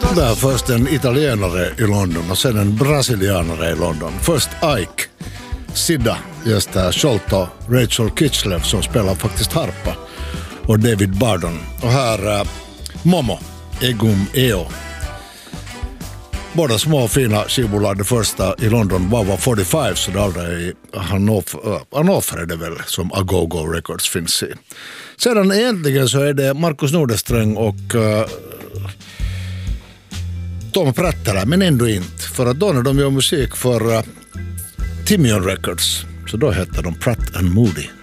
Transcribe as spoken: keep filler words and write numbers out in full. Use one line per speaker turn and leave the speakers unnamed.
Där först en italienare i London och sen en brasilianare i London. Först Ike, Sida, just där, Sholto, Rachel Kitchlev som spelar faktiskt harpa och David Bardon. Och här uh, Momo, Egum Eo. Båda små fina skivbolag, det första i London var var fyrtiofem, så det andra i Hannover är det väl som Agogo Records finns i. Sedan egentligen så är det Markus Nordesträng och uh, Tom Prattela, men ändå inte. För att då när de gör musik för uh, Timion Records, så då heter de Pratt and Moody.